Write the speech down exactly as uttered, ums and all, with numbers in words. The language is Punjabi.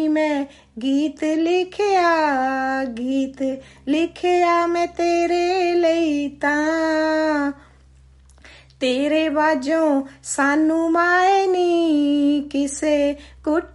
ਮੈਂ ਗੀਤ ਲਿਖਿਆ ਗੀਤ ਲਿਖਿਆ ਮੈਂ ਤੇਰੇ ਲਈ ਤਾਂ ਤੇਰੇ ਬਾਝੋਂ ਸਾਨੂੰ ਮਾਏ ਨੀ ਕਿਸੇ ਕੁੱਟ